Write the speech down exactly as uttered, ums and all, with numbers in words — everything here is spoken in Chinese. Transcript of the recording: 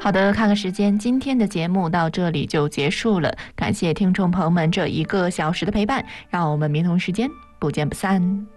好的，看个时间，今天的节目到这里就结束了，感谢听众朋友们这一个小时的陪伴，让我们明同时间不见不散。